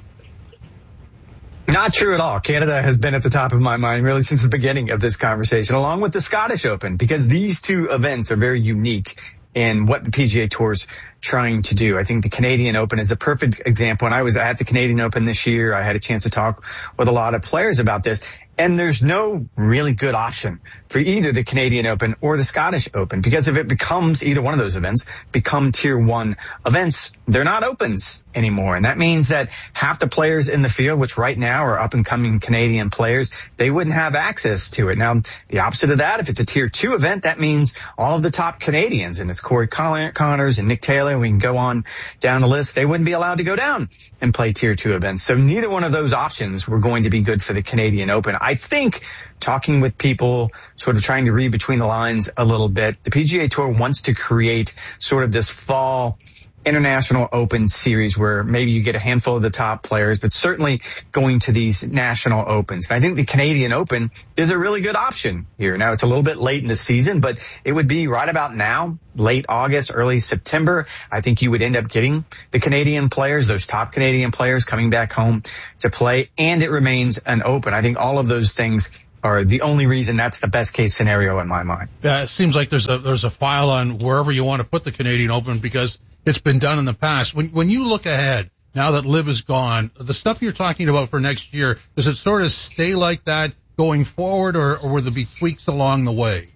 Not true at all. Canada has been at the top of my mind really since the beginning of this conversation, along with the Scottish Open, because these two events are very unique in what the P G A Tour's trying to do. I think the Canadian Open is a perfect example. And I was at the Canadian Open this year. I had a chance to talk with a lot of players about this. And there's no really good option for either the Canadian Open or the Scottish Open, because if it becomes either one of those events, become tier one events, they're not opens anymore. And that means that half the players in the field, which right now are up and coming Canadian players, they wouldn't have access to it. Now, the opposite of that, if it's a tier two event, that means all of the top Canadians, and it's Corey Connors and Nick Taylor, and we can go on down the list, they wouldn't be allowed to go down and play tier two events. So neither one of those options were going to be good for the Canadian Open. I think, talking with people, sort of trying to read between the lines a little bit, the P G A Tour wants to create sort of this fall International Open series where maybe you get a handful of the top players, but certainly going to these national opens. And I think the Canadian Open is a really good option here. Now, it's a little bit late in the season, but it would be right about now, late August, early September. I think you would end up getting the Canadian players, those top Canadian players coming back home to play, and it remains an open. I think all of those things are the only reason that's the best case scenario in my mind. Yeah, it seems like there's a, there's a file on wherever you want to put the Canadian Open because it's been done in the past. When, when you look ahead, now that Liv is gone, the stuff you're talking about for next year, does it sort of stay like that going forward, or, or will there be tweaks along the way?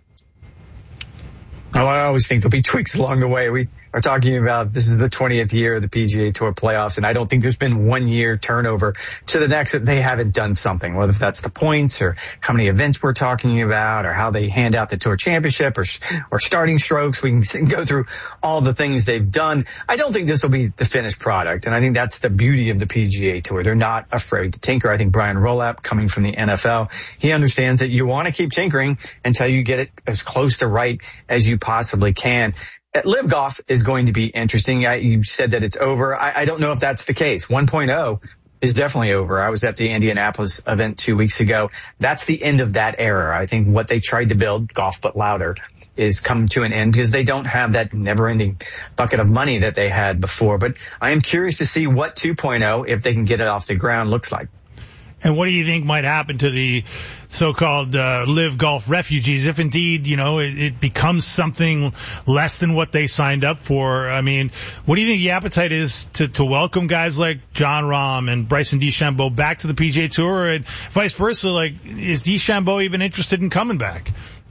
Oh, I always think there'll be tweaks along the way. We are talking about, this is the twentieth year of the P G A Tour playoffs, and I don't think there's been one year turnover to the next that they haven't done something, whether that's the points or how many events we're talking about or how they hand out the Tour Championship or, or starting strokes. We can go through all the things they've done. I don't think this will be the finished product, and I think that's the beauty of the P G A Tour. They're not afraid to tinker. I think Brian Rolapp, coming from the N F L, he understands that you want to keep tinkering until you get it as close to right as you possibly can. Liv Golf is going to be interesting. I, you said that it's over. I, I don't know if that's the case. one point oh is definitely over. I was at the Indianapolis event two weeks ago. That's the end of that era. I think what they tried to build, Golf But Louder, is come to an end because they don't have that never-ending bucket of money that they had before. But I am curious to see what two point oh, if they can get it off the ground, looks like. And what do you think might happen to the so-called uh, Liv Golf refugees if indeed, you know, it, it becomes something less than what they signed up for? I mean, what do you think the appetite is to, to welcome guys like Jon Rahm and Bryson DeChambeau back to the P G A Tour, and vice versa? Like, is DeChambeau even interested in coming back?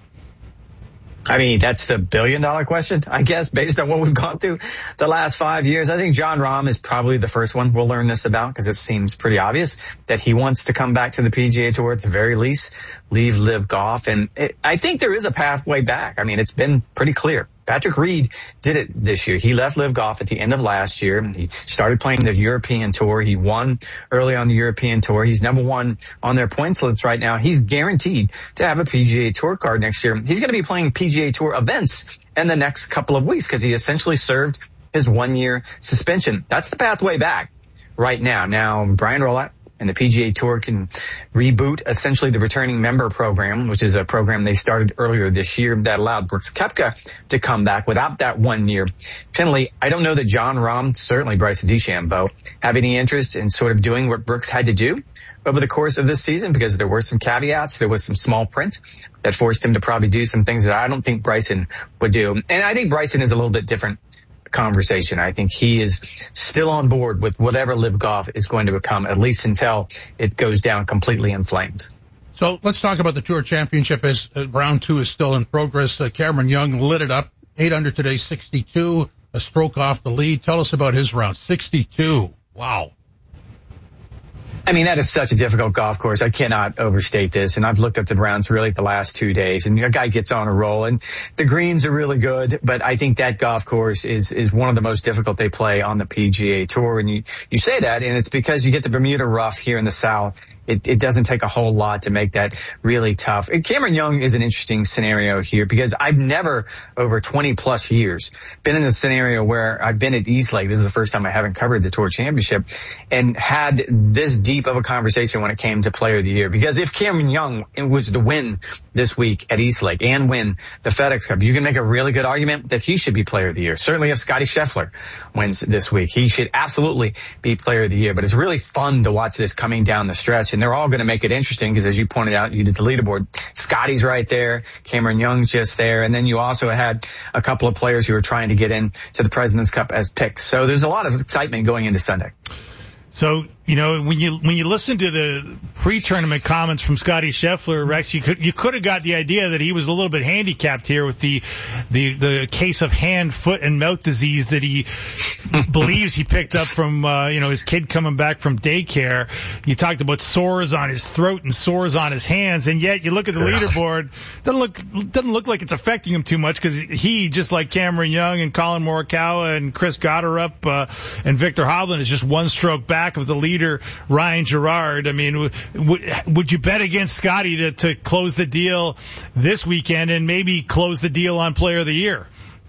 I mean, that's the billion dollar question, I guess, based on what we've gone through the last five years. I think Jon Rahm is probably the first one we'll learn this about because it seems pretty obvious that he wants to come back to the P G A Tour at the very least, leave Liv Golf. And it, I think there is a pathway back. I mean, it's been pretty clear. Patrick Reed did it this year. He left Liv Golf at the end of last year. He started playing the European Tour. He won early on the European Tour. He's number one on their points list right now. He's guaranteed to have a P G A Tour card next year. He's going to be playing P G A Tour events in the next couple of weeks because he essentially served his one-year suspension. That's the pathway back right now. Now, Brian Rolapp and the P G A Tour can reboot essentially the returning member program, which is a program they started earlier this year that allowed Brooks Koepka to come back without that one-year penalty. I don't know that Jon Rahm, certainly Bryson DeChambeau, have any interest in sort of doing what Brooks had to do over the course of this season because there were some caveats. There was some small print that forced him to probably do some things that I don't think Bryson would do. And I think Bryson is a little bit different conversation. I think he is still on board with whatever Liv Golf is going to become, at least until it goes down completely in flames. So let's talk about the Tour Championship as uh, round two is still in progress. Uh, Cameron Young lit it up, eight under today, sixty-two, a stroke off the lead. Tell us about his round, sixty-two. Wow. I mean, that is such a difficult golf course. I cannot overstate this. And I've looked at the rounds really the last two days, and a guy gets on a roll, and the greens are really good. But I think that golf course is, is one of the most difficult they play on the P G A Tour. And you, you say that, and it's because you get the Bermuda rough here in the South. It, it doesn't take a whole lot to make that really tough. And Cameron Young is an interesting scenario here because I've never, over twenty plus years, been in a scenario where I've been at East Lake. This is the first time I haven't covered the Tour Championship and had this deep of a conversation when it came to Player of the Year. Because if Cameron Young was to win this week at East Lake and win the FedEx Cup, you can make a really good argument that he should be Player of the Year. Certainly if Scotty Scheffler wins this week, he should absolutely be Player of the Year. But it's really fun to watch this coming down the stretch. And they're all going to make it interesting because, as you pointed out, you did the leaderboard. Scotty's right there. Cameron Young's just there. And then you also had a couple of players who were trying to get in to the President's Cup as picks. So there's a lot of excitement going into Sunday. So You know, when you when you listen to the pre-tournament comments from Scotty Scheffler, Rex, you could you could have got the idea that he was a little bit handicapped here with the the the case of hand, foot, and mouth disease that he believes he picked up from uh, you know his kid coming back from daycare. You talked about sores on his throat and sores on his hands, and yet you look at the leaderboard, doesn't look doesn't look like it's affecting him too much because he, just like Cameron Young and Colin Morikawa and Chris Gotterup uh, and Victor Hovland, is just one stroke back of the leader. Leader Ryan Gerard. I mean, w- would you bet against Scotty to, to close the deal this weekend and maybe close the deal on Player of the Year?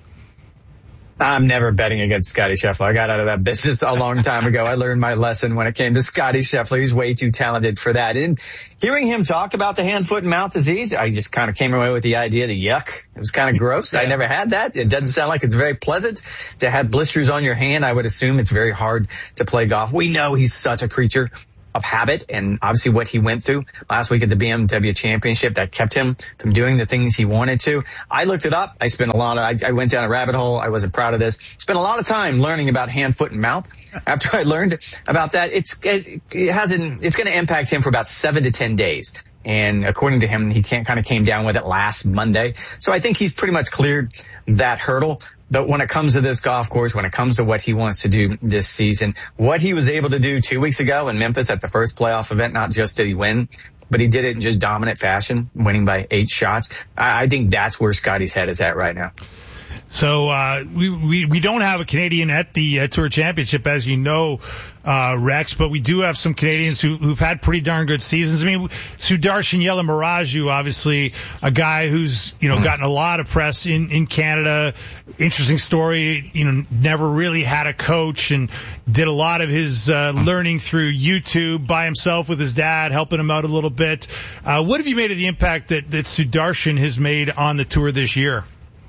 I'm never betting against Scotty Scheffler. I got out of that business a long time ago. I learned my lesson when it came to Scotty Scheffler. He's way too talented for that. And hearing him talk about the hand, foot, and mouth disease, I just kind of came away with the idea that yuck. It was kind of gross. Yeah. I never had that. It doesn't sound like it's very pleasant to have blisters on your hand. I would assume it's very hard to play golf. We know he's such a creature of habit, and obviously what he went through last week at the B M W Championship that kept him from doing the things he wanted to. I looked it up. I spent a lot of, I, I went down a rabbit hole. I wasn't proud of this. Spent a lot of time learning about hand, foot, and mouth. After I learned about that, it's, it, it hasn't, it's going to impact him for about seven to ten days. And according to him, he can't, kind of came down with it last Monday. So I think he's pretty much cleared that hurdle. But when it comes to this golf course, when it comes to what he wants to do this season, what he was able to do two weeks ago in Memphis at the first playoff event, not just did he win, but he did it in just dominant fashion, winning by eight shots. I, I think that's where Scotty's head is at right now. So uh we, we we don't have a Canadian at the uh, Tour Championship, as you know, uh Rex, but we do have some Canadians who, who've had pretty darn good seasons. I mean, Sudarshan Yalamaraju, obviously a guy who's, you know, gotten a lot of press in, in Canada. Interesting story, you know, never really had a coach and did a lot of his uh learning through YouTube by himself with his dad, helping him out a little bit. Uh what have you made of the impact that, that Sudarshan has made on the tour this year?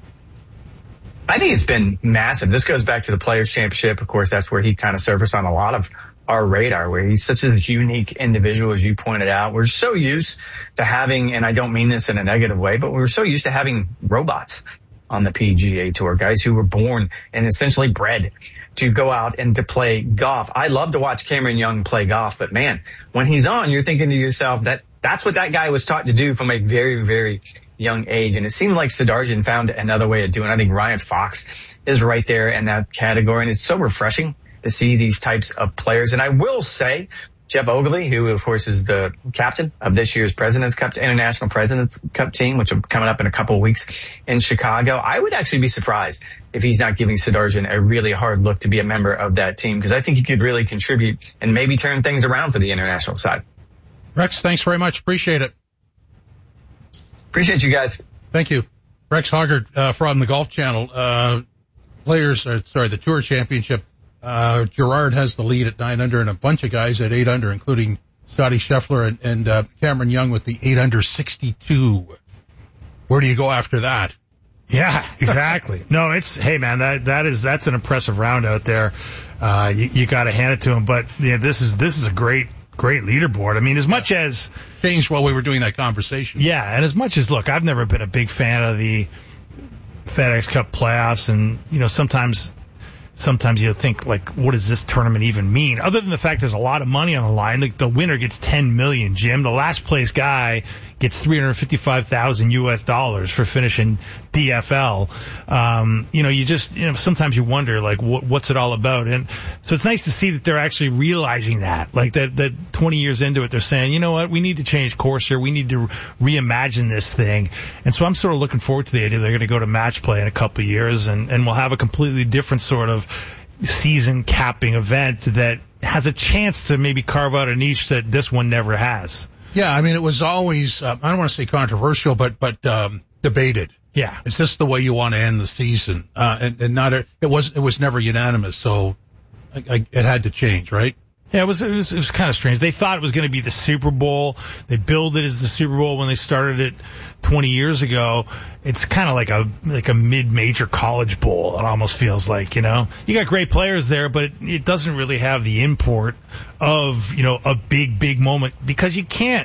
I think it's been massive. This goes back to the Players Championship. Of course, that's where he kind of surfaced on a lot of our radar, where he's such a unique individual, as you pointed out. We're so used to having, and I don't mean this in a negative way, but we're so used to having robots on the P G A Tour, guys who were born and essentially bred to go out and to play golf. I love to watch Cameron Young play golf, but man, when he's on, you're thinking to yourself that that's what that guy was taught to do from a very, very young age. And it seemed like Sudarshan found another way of doing it. I think Ryan Fox is right there in that category. And it's so refreshing to see these types of players. And I will say, Jeff Ogilvy, who of course is the captain of this year's President's Cup, International President's Cup team, which will be coming up in a couple of weeks in Chicago, I would actually be surprised if he's not giving Sudarshan a really hard look to be a member of that team, because I think he could really contribute and maybe turn things around for the international side. Rex, thanks very much. Appreciate it. Appreciate you guys. Thank you. Rex Hoggard uh, from the Golf Channel. Uh, players, uh, sorry, the Tour Championship. Uh, Gerard has the lead at nine under and a bunch of guys at eight under, including Scotty Scheffler and, and uh, Cameron Young with the eight under sixty-two. Where do you go after that? Yeah, exactly. No, it's, hey man, that, that is, that's an impressive round out there. Uh, you, you gotta hand it to him, but yeah, this is, this is a great, great leaderboard. I mean, as much as changed while we were doing that conversation. Yeah, and as much as, look, I've never been a big fan of the FedEx Cup playoffs, and you know, sometimes sometimes you think, like, what does this tournament even mean? Other than the fact there's a lot of money on the line. Like, the winner gets ten million, Jim. The last place guy gets three hundred fifty-five thousand U S dollars for finishing D F L. Um, you know, you just, you know, sometimes you wonder, like, what, what's it all about? And so it's nice to see that they're actually realizing that, like that, that twenty years into it, they're saying, you know what, we need to change course here. We need to reimagine this thing. And so I'm sort of looking forward to the idea they're going to go to match play in a couple of years, and, and we'll have a completely different sort of season capping event that has a chance to maybe carve out a niche that this one never has. Yeah, I mean, it was always, uh, I don't want to say controversial, but, but, um, debated. Yeah. Is this the way you want to end the season? Uh, and, and not, a, it was, it was never unanimous, so I, I, it had to change, right? Yeah, it was, it was, it was kind of strange. They thought it was going to be the Super Bowl. They billed it as the Super Bowl when they started it twenty years ago. It's kind of like a, like a mid-major college bowl. It almost feels like, you know, you got great players there, but it, it doesn't really have the import of, you know, a big, big moment, because you can't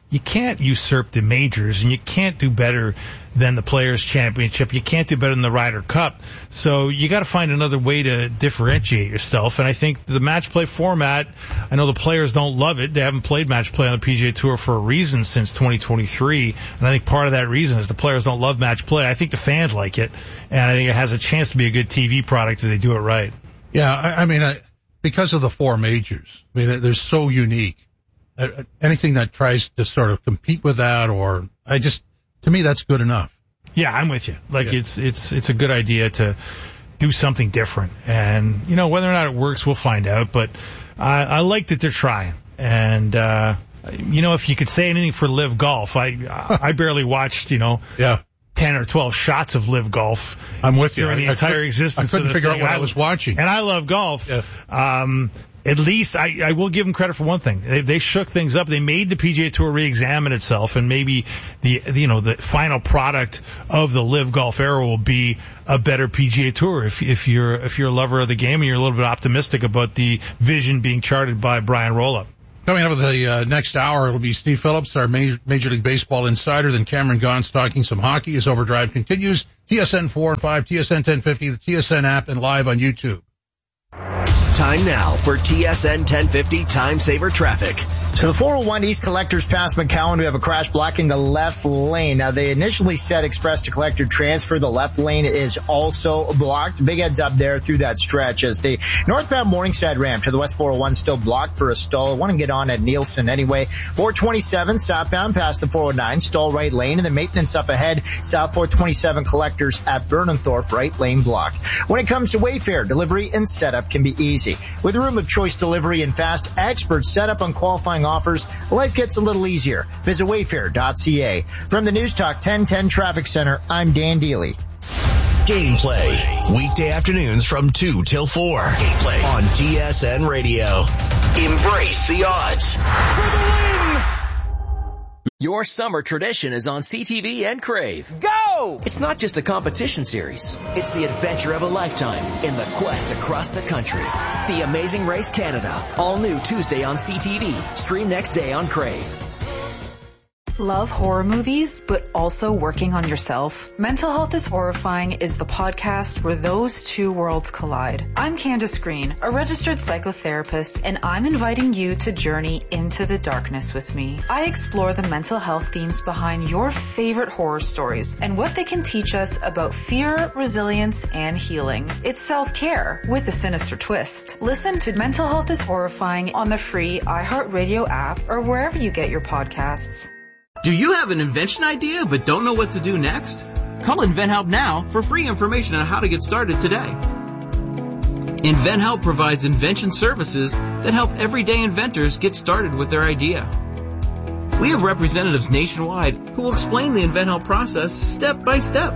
you can't usurp the majors, and you can't do better than the Players' Championship. You can't do better than the Ryder Cup. So you got to find another way to differentiate yourself. And I think the match play format, I know the players don't love it. They haven't played match play on the P G A Tour for a reason since twenty twenty-three. And I think part of that reason is the players don't love match play. I think the fans like it. And I think it has a chance to be a good T V product if they do it right. Yeah, I, I mean, I, because of the four majors, I mean, they're, they're so unique. Uh, anything that tries to sort of compete with that, or I just, to me, that's good enough. Yeah, I'm with you. Like, yeah. it's, it's, it's a good idea to do something different. And, you know, whether or not it works, we'll find out. But I, I like that they're trying. And, uh, you know, if you could say anything for Live Golf, I, I barely watched, you know, yeah. ten or twelve shots of Live Golf. I'm with you. During the I, entire I existence I couldn't of the figure thing. out what I, I was watching. And I love golf. Yeah. Um, At least I, I will give them credit for one thing. They, they shook things up. They made the P G A Tour re-examine itself, and maybe the, the you know the final product of the Live Golf era will be a better P G A Tour. If if you're if you're a lover of the game and you're a little bit optimistic about the vision being charted by Brian Roloff. Coming up with the uh, next hour, it'll be Steve Phillips, our Major, Major League Baseball insider. Then Cameron Gons talking some hockey as Overdrive continues. T S N four and five, T S N ten fifty, the T S N app, and live on YouTube. Time now for T S N ten fifty Time Saver Traffic. So the four oh one East Collectors past McCowan, we have a crash blocking the left lane. Now they initially said express to collector transfer. The left lane is also blocked. Big heads up there through that stretch as the northbound Morningside ramp to the West four oh one still blocked for a stall. I want to get on at Nielsen anyway. four twenty-seven southbound past the four oh nine, stall right lane, and the maintenance up ahead. South four twenty-seven collectors at Burnhamthorpe, right lane blocked. When it comes to Wayfair, delivery and setup can be easy. With room of choice delivery and fast expert setup on qualifying offers, life gets a little easier. Visit wayfair dot c a. From the News Talk ten ten Traffic Center, I'm Dan Deely. Gameplay, weekday afternoons from two till four. Gameplay on T S N Radio. Embrace the odds for the win. Your summer tradition is on C T V and Crave. Go! It's not just a competition series. It's the adventure of a lifetime in the quest across the country. The Amazing Race Canada. All new Tuesday on C T V. Stream next day on Crave. Love horror movies, but also working on yourself? Mental Health is Horrifying is the podcast where those two worlds collide. I'm Candace Green, a registered psychotherapist, and I'm inviting you to journey into the darkness with me. I explore the mental health themes behind your favorite horror stories and what they can teach us about fear, resilience, and healing. It's self-care with a sinister twist. Listen to Mental Health is Horrifying on the free iHeartRadio app or wherever you get your podcasts. Do you have an invention idea but don't know what to do next? Call InventHelp now for free information on how to get started today. InventHelp provides invention services that help everyday inventors get started with their idea. We have representatives nationwide who will explain the InventHelp process step by step.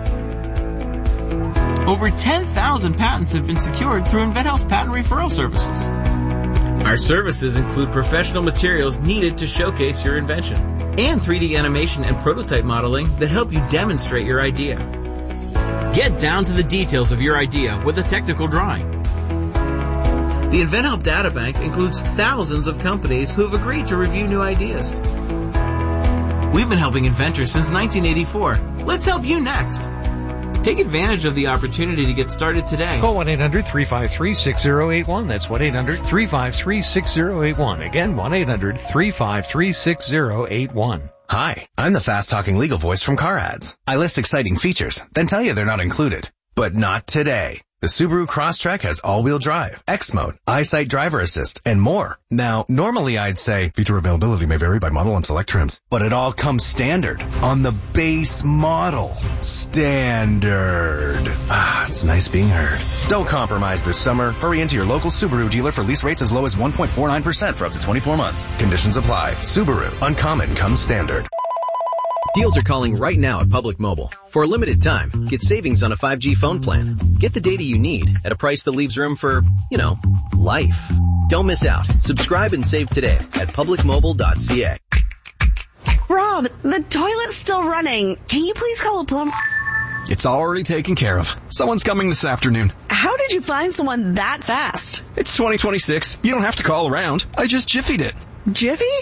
Over ten thousand patents have been secured through InventHelp's patent referral services. Our services include professional materials needed to showcase your invention and three D animation and prototype modeling that help you demonstrate your idea. Get down to the details of your idea with a technical drawing. The InventHelp Databank includes thousands of companies who have agreed to review new ideas. We've been helping inventors since nineteen eighty-four. Let's help you next. Take advantage of the opportunity to get started today. Call one eight hundred three five three six zero eight one. That's one eight hundred three five three six zero eight one. Again, one eight hundred three five three six zero eight one. Hi, I'm the fast-talking legal voice from Car Ads. I list exciting features, then tell you they're not included. But not today. The Subaru Crosstrek has all-wheel drive, X mode, EyeSight driver assist, and more. Now, normally I'd say feature availability may vary by model and select trims, but it all comes standard on the base model. Standard. Ah, it's nice being heard. Don't compromise this summer. Hurry into your local Subaru dealer for lease rates as low as one point four nine percent for up to twenty-four months. Conditions apply. Subaru. Uncommon comes standard. Deals are calling right now at Public Mobile. For a limited time, get savings on a five G phone plan. Get the data you need at a price that leaves room for, you know, life. Don't miss out. Subscribe and save today at public mobile dot c a. Rob, the toilet's still running. Can you please call a plumber? It's already taken care of. Someone's coming this afternoon. How did you find someone that fast? It's twenty twenty-six. You don't have to call around. I just jiffied it. Jiffy?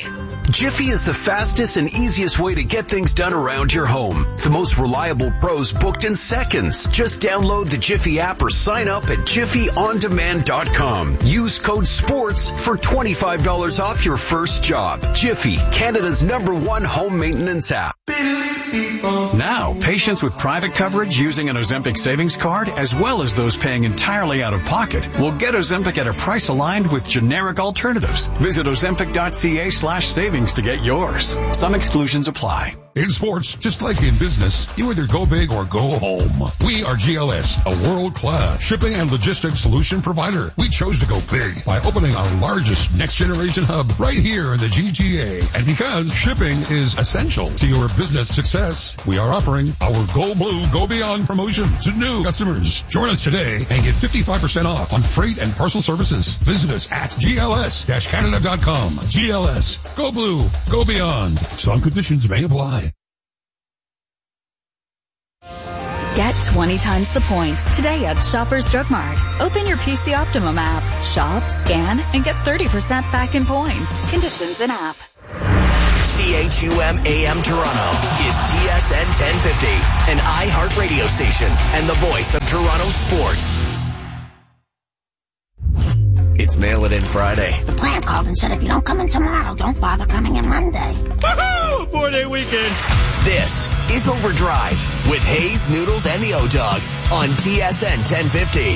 Jiffy is the fastest and easiest way to get things done around your home. The most reliable pros booked in seconds. Just download the Jiffy app or sign up at jiffy on demand dot com. Use code SPORTS for twenty-five dollars off your first job. Jiffy, Canada's number one home maintenance app. Now, patients with private coverage using an Ozempic savings card, as well as those paying entirely out of pocket, will get Ozempic at a price aligned with generic alternatives. Visit ozempic dot c a slash savings to get yours. Some exclusions apply. In sports, just like in business, you either go big or go home. We are G L S, a world-class shipping and logistics solution provider. We chose to go big by opening our largest next-generation hub right here in the G T A. And because shipping is essential to your business success, we are offering our Go Blue, Go Beyond promotion to new customers. Join us today and get fifty-five percent off on freight and parcel services. Visit us at G L S Canada dot com. G L S, Go Blue, Go Beyond. Some conditions may apply. Get twenty times the points today at Shoppers Drug Mart. Open your P C Optimum app, shop, scan, and get thirty percent back in points. Conditions in app. C H U M A M Toronto is T S N ten fifty, an iHeart radio station and the voice of Toronto sports. It's Mail It In Friday. The plant called and said if you don't come in tomorrow, don't bother coming in Monday. Woohoo! Four-day weekend. This is Overdrive with Hayes, Noodles, and the O-Dog on T S N ten fifty.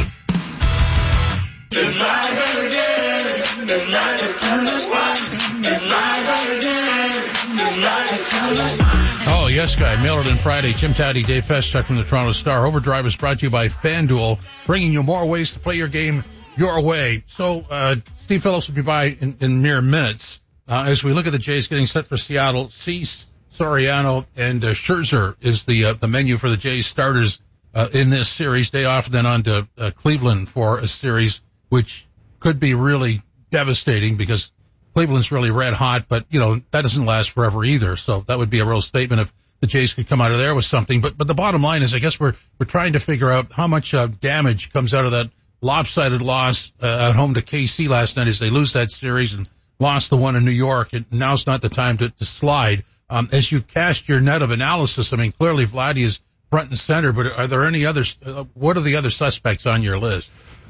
It's live again. It's live at Fellas One. It's live again. It's live at Fellas One. Oh, yes, guy. Mail It In Friday. Jim Taddy, Dave Feschuk from the Toronto Star. Overdrive is brought to you by FanDuel, bringing you more ways to play your game your way. So, uh, Steve Phillips will be by in, in mere minutes. Uh, as we look at the Jays getting set for Seattle, Cease, Soriano, and uh, Scherzer is the, uh, the menu for the Jays starters, uh, in this series. Day off, then on to uh, Cleveland for a series, which could be really devastating because Cleveland's really red hot, but, you know, that doesn't last forever either. So that would be a real statement if the Jays could come out of there with something. But, but the bottom line is, I guess we're, we're trying to figure out how much, uh, damage comes out of that lopsided loss uh, at home to K C last night as they lose that series and lost the one in New York. And now's not the time to, to slide. Um, as you cast your net of analysis, I mean, clearly Vladdy is front and center, but are there any others? Uh, what are the other suspects on your list?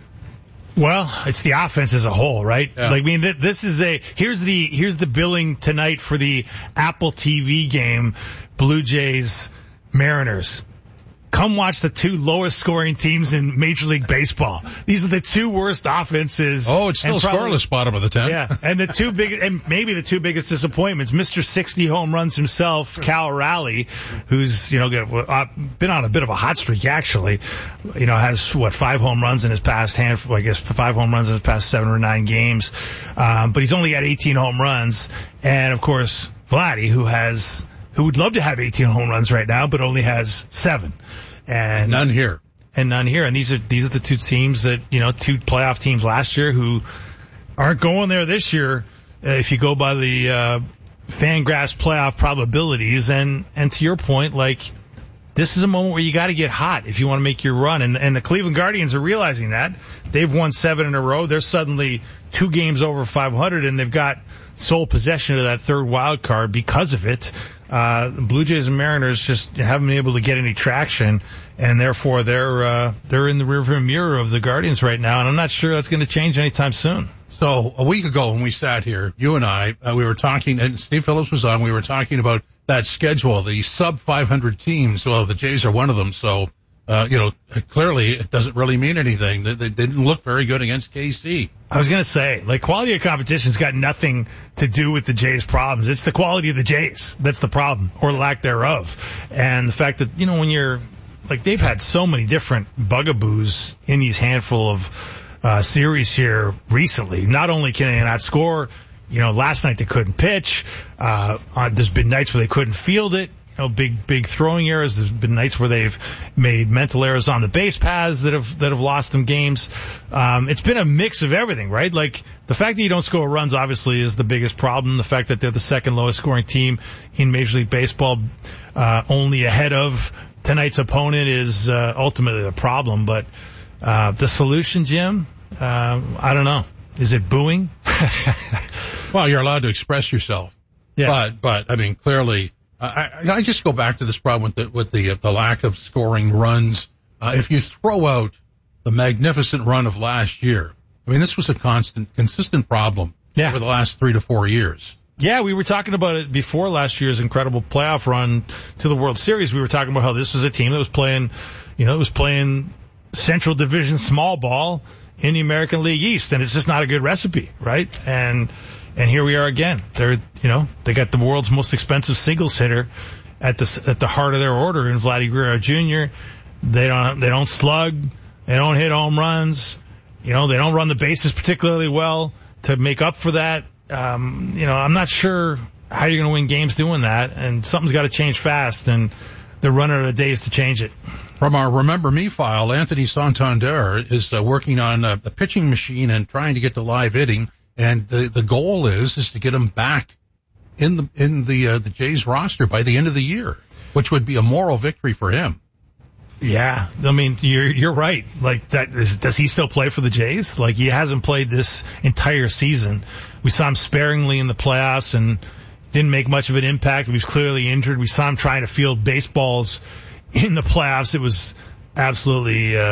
Well, it's the offense as a whole, right? Yeah. Like, I mean, th- this is a, here's the, here's the billing tonight for the Apple T V game, Blue Jays, Mariners. Come watch the two lowest scoring teams in Major League Baseball. These are the two worst offenses. Oh, it's still probably, scoreless bottom of the tenth. Yeah, and the two big, and maybe the two biggest disappointments, Mister sixty home runs himself, Cal Raleigh, who's, you know, been on a bit of a hot streak actually. You know, has, what, five home runs in his past handful, I guess five home runs in his past seven or nine games. Um, but he's only got eighteen home runs. And of course, Vladdy, who has, who would love to have eighteen home runs right now, but only has seven. And none here. And none here. And these are, these are the two teams that, you know, two playoff teams last year who aren't going there this year, uh, if you go by the, uh, Fangraphs playoff probabilities. And, and to your point, like, this is a moment where you got to get hot if you want to make your run. And, and the Cleveland Guardians are realizing that. They've won seven in a row. They're suddenly two games over five hundred, and they've got sole possession of that third wild card because of it. Uh, the Blue Jays and Mariners just haven't been able to get any traction, and therefore they're, uh, they're in the rearview mirror of the Guardians right now, and I'm not sure that's going to change anytime soon. So a week ago when we sat here, you and I, uh, we were talking, and Steve Phillips was on, we were talking about that schedule, the sub five hundred teams. Well, the Jays are one of them, so, uh, you know, clearly it doesn't really mean anything. They, they didn't look very good against K C. I was going to say, like, quality of competition's got nothing to do with the Jays' problems. It's the quality of the Jays that's the problem, or lack thereof. And the fact that, you know, when you're, like, they've had so many different bugaboos in these handful of uh series here recently. Not only can they not score, you know, last night they couldn't pitch. Uh, uh there's been nights where they couldn't field it. You know, big, big throwing errors. There's been nights where they've made mental errors on the base paths that have, that have lost them games. Um, it's been a mix of everything, right? Like, the fact that you don't score runs obviously is the biggest problem. The fact that they're the second lowest scoring team in Major League Baseball, uh, only ahead of tonight's opponent is, uh, ultimately the problem. But, uh, the solution, Jim, uh, I don't know. Is it booing? Well, you're allowed to express yourself. Yeah. But, but, I mean, clearly, uh, I, I just go back to this problem with the, with the, uh, the lack of scoring runs. Uh, if you throw out the magnificent run of last year, I mean, this was a constant, consistent problem yeah. over the last three to four years. Yeah, we were talking about it before last year's incredible playoff run to the World Series. We were talking about how this was a team that was playing, you know, it was playing Central Division small ball in the American League East, and it's just not a good recipe, right? And and here we are again. They're, you know, they got the world's most expensive singles hitter at the at the heart of their order in Vladdy Guerrero Junior They don't they don't slug, they don't hit home runs, you know, they don't run the bases particularly well to make up for that. Um, you know, I'm not sure how you're going to win games doing that, and something's got to change fast, and they're running out of days to change it. From our Remember Me file, Anthony Santander is uh, working on uh, the pitching machine and trying to get to live hitting, and the the goal is is to get him back in the in the uh, the Jays roster by the end of the year, which would be a moral victory for him. Yeah, I mean, you're you're right. Like, that is, does he still play for the Jays? Like, he hasn't played this entire season. We saw him sparingly in the playoffs and didn't make much of an impact. He was clearly injured. We saw him trying to field baseballs in the playoffs. It was absolutely uh